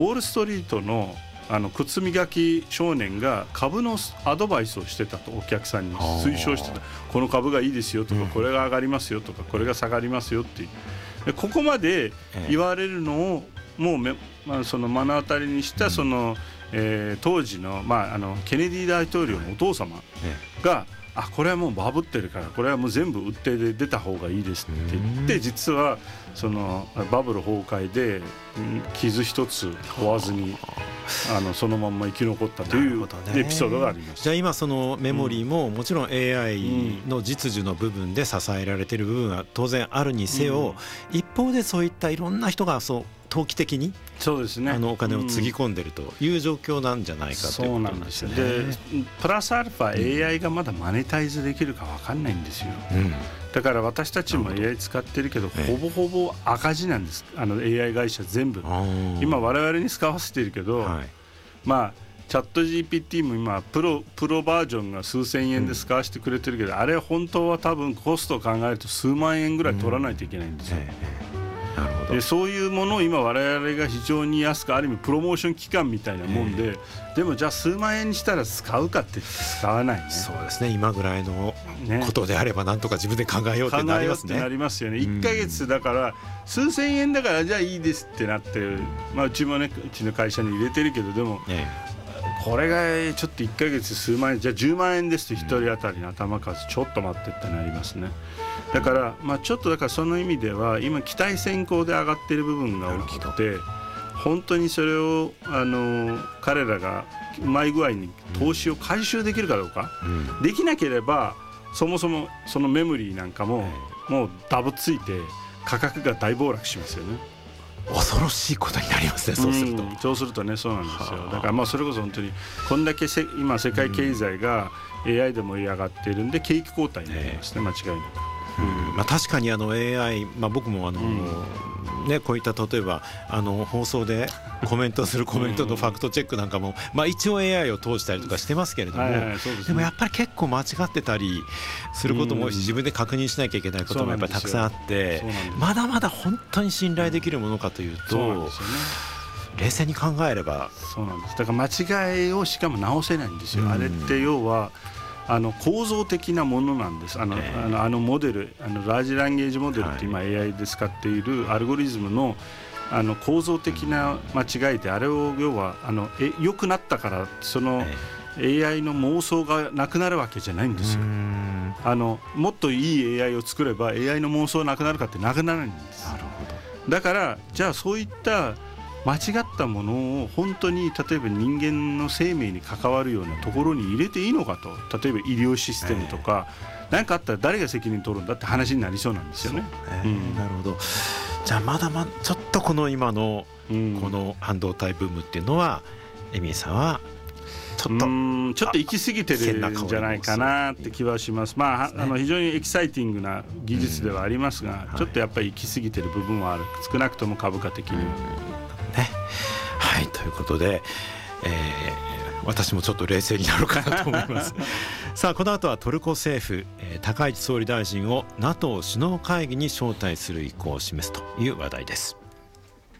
ウォールストリートの靴磨き少年が株のアドバイスをしてたと、お客さんに推奨してた。この株がいいですよとか、これが上がりますよとか、これが下がりますよっていう。でここまで言われるのをもうその目の当たりにしたその、当時の、ケネディ大統領のお父様が、これはもうバブってるから、これはもう全部売ってで出た方がいいですって言って、実はそのバブル崩壊で傷一つ負わずにそのまんま生き残ったというエピソードがあります。 じゃあ今そのメモリーももちろん AI の実需の部分で支えられている部分は当然あるにせよ、一方でそういったいろんな人が投機的にそうですね、 お金をつぎ込んでるという状況なんじゃないかということなんですよね。 でプラスアルファ AI がまだマネタイズできるか分かんないんですよ、だから私たちも AI 使ってるけどほぼほぼ赤字なんです。AI 会社全部今我々に使わせているけど、チャット GPT も今プロバージョンが数千円で使わせてくれてるけど、あれ本当は多分コストを考えると数万円ぐらい取らないといけないんですよ。 なるほど。 でそういうものを今我々が非常に安く、ある意味プロモーション期間みたいなもんで、でもじゃあ数万円にしたら使うかって使わないね。 そうですね、今ぐらいのことであればなんとか自分で考えようってなりますね。 考えようってなりますよね。1ヶ月だから数千円だからじゃあいいですってなって、うちもね、うちの会社に入れてるけど、でも、これがちょっと1ヶ月数万円、じゃあ10万円ですと1人当たりの頭数ちょっと待ってってなりますね。だからちょっとだからその意味では今期待先行で上がっている部分が大きくて、本当にそれを彼らがうまい具合に投資を回収できるかどうか、できなければそもそもそのメモリーなんかももうダブついて価格が大暴落しますよね。 恐ろしいことになりますね、そうすると。 そうするとね、そうなんですよ。だからそれこそ本当にこんだけ今世界経済が AI で盛り上がっているんで景気後退になりますね、間違いなく。 確かにAI、僕もこういった例えば放送でコメントするコメントのファクトチェックなんかも、一応 AI を通したりとかしてますけれども、でもやっぱり結構間違ってたりすることも多いし、自分で確認しなきゃいけないこともやっぱりたくさんあって、まだまだ本当に信頼できるものかというと、冷静に考えればそうなんです。だから間違いをしかも直せないんですよ。あれって要は構造的なものなんです。モデル、ラージランゲージモデルって今 AI で使っているアルゴリズムの構造的な間違いで、あれを要は良くなったからその AI の妄想がなくなるわけじゃないんですよ。もっといい AI を作れば AI の妄想なくなるかってなくならないんです。 なるほど。だからじゃあそういった間違ったものを本当に例えば人間の生命に関わるようなところに入れていいのかと、例えば医療システムとか何かあったら誰が責任取るんだって話になりそうなんですよね。 なるほど。じゃあまだちょっとこの今のこの半導体ブームっていうのはエミーさんはちょっと行き過ぎてるんじゃないかなって気はします。非常にエキサイティングな技術ではありますが、ちょっとやっぱり行き過ぎてる部分はある。少なくとも株価的には。 はい、ということで、私もちょっと冷静になろうかなと思いますさあこの後はトルコ政府、高市総理大臣を NATO 首脳会議に招待する意向を示すという話題です。